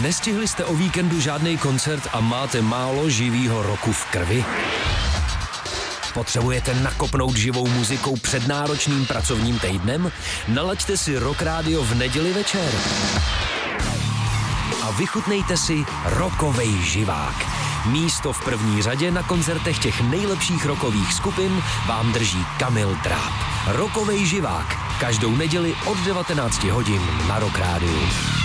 Nestihli jste o víkendu žádný koncert a máte málo živýho roku v krvi? Potřebujete nakopnout živou muzikou před náročným pracovním týdnem? Nalaďte si Rock Radio v neděli večer. A vychutnejte si rockovej živák. Místo v první řadě na koncertech těch nejlepších rockových skupin vám drží Kamil Dráb. Rockovej živák. Každou neděli od 19 hodin na Rock Rádiu.